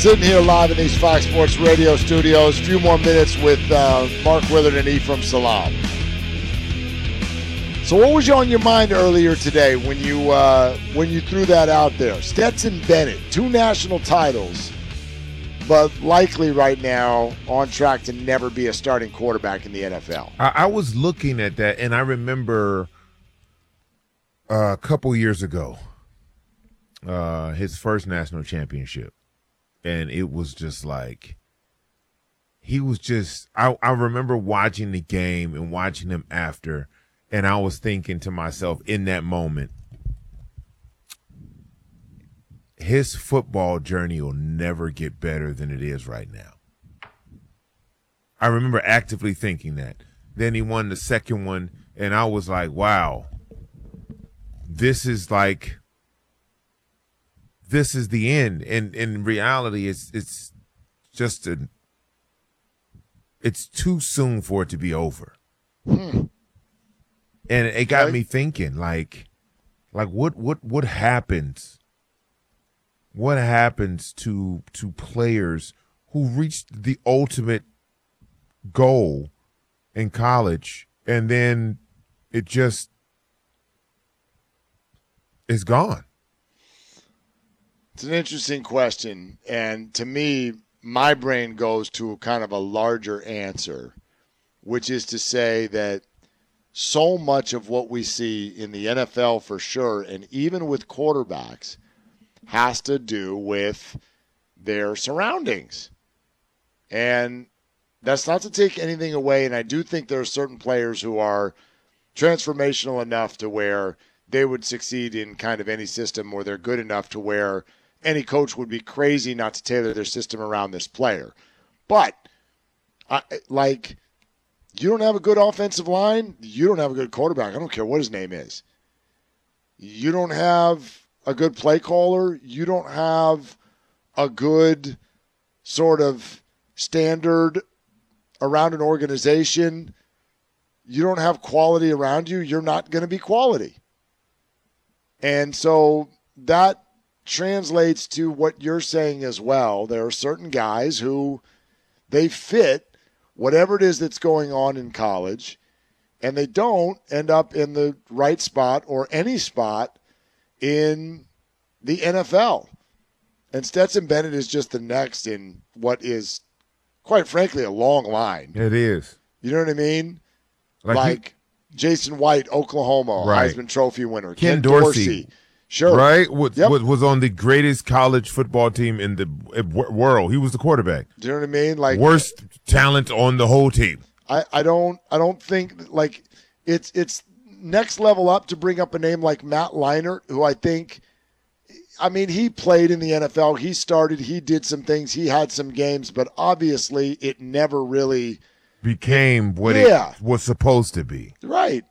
Sitting here live in these Fox Sports Radio studios. A few more minutes with Mark Willard and Ephraim Salaam. So what was on your mind earlier today when you threw that out there? Stetson Bennett, 2 national titles, but likely right now on track to never be a starting quarterback in the NFL. I was looking at that, and I remember a couple years ago, his first national championship. And it was just like, he was just, I remember watching the game and watching him after, and I was thinking to myself in that moment, his football journey will never get better than it is right now. I remember actively thinking that. Then he won the second one, and I was like, wow, this is the end. And in reality, it's too soon for it to be over. And it got me thinking, like what happens? What happens to players who reached the ultimate goal in college and then it just is gone? It's an interesting question, and to me, my brain goes to kind of a larger answer, which is to say that so much of what we see in the NFL for sure, and even with quarterbacks, has to do with their surroundings. And that's not to take anything away, and I do think there are certain players who are transformational enough to where they would succeed in kind of any system, or they're good enough to where any coach would be crazy not to tailor their system around this player. But, you don't have a good offensive line, you don't have a good quarterback. I don't care what his name is. You don't have a good play caller. You don't have a good sort of standard around an organization. You don't have quality around you. You're not going to be quality. And so that translates to what you're saying as well. There are certain guys who they fit whatever it is that's going on in college, and they don't end up in the right spot or any spot in the NFL. And Stetson Bennett is just the next in what is, quite frankly, a long line. It is. You know what I mean? Like Jason White, Oklahoma, right. Heisman Trophy winner. Ken Dorsey. Sure. Right? Was on the greatest college football team in the world. He was the quarterback. Do you know what I mean? Like, worst talent on the whole team. I don't think it's next level up to bring up a name like Matt Leinart, who he played in the NFL. He started, he did some things, he had some games, but obviously it never really became what it was supposed to be. Right.